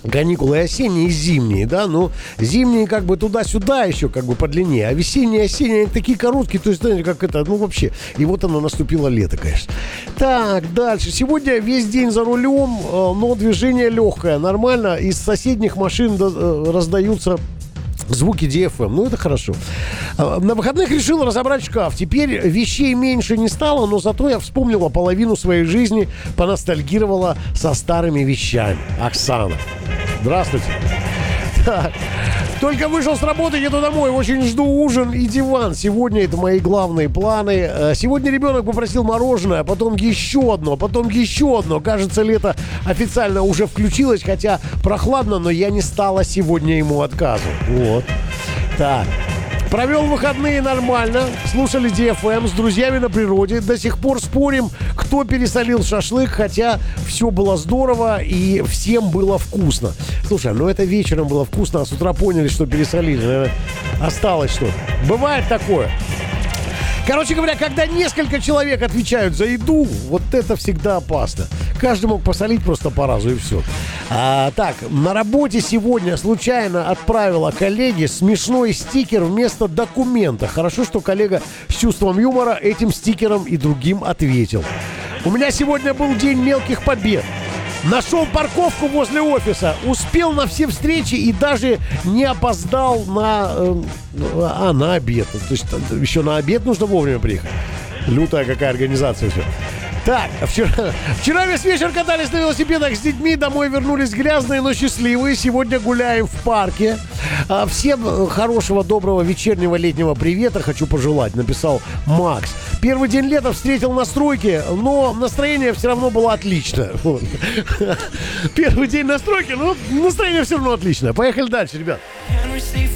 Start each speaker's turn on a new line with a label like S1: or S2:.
S1: каникулы осенние и зимние, да, ну, зимние как бы туда-сюда еще как бы подлиннее, а весенние и осенние такие короткие, то есть, знаете, как это, ну, вообще, и вот оно наступило лето, конечно. Так, дальше. Сегодня весь день за рулем, но движение легкое, нормально, из соседних машин раздаются звуки DFM, ну это хорошо. На выходных решил разобрать шкаф. Теперь вещей меньше не стало, но зато я вспомнила половину своей жизни, поностальгировала со старыми вещами. Оксана. Здравствуйте. Так. Только вышел с работы, еду домой. Очень жду ужин и диван. Сегодня это мои главные планы. Сегодня ребенок попросил мороженое, потом еще одно, потом еще одно. Кажется, лето официально уже включилось, хотя прохладно, но я не стала сегодня ему отказывать. Вот. Так. Провел выходные нормально, слушали DFM с друзьями на природе. До сих пор спорим, кто пересолил шашлык, хотя все было здорово и всем было вкусно. Слушай, ну это вечером было вкусно, а с утра поняли, что пересолили. Наверное, осталось что-то. Бывает такое. Короче говоря, когда несколько человек отвечают за еду, вот это всегда опасно. Каждый мог посолить просто по разу и все. Так, на работе сегодня случайно отправила коллеге смешной стикер вместо документа. Хорошо, что коллега с чувством юмора этим стикером и другим ответил. У меня сегодня был день мелких побед. Нашел парковку возле офиса, успел на все встречи и даже не опоздал на обед. То есть еще на обед нужно вовремя приехать. Лютая какая организация все. Так, вчера весь вечер катались на велосипедах с детьми, домой вернулись грязные, но счастливые. Сегодня гуляем в парке. Всем хорошего, доброго вечернего летнего привета хочу пожелать, написал Макс. Первый день лета встретил на стройке, но настроение все равно было отличное. Первый день на стройке, но настроение все равно отличное. Поехали дальше, ребят.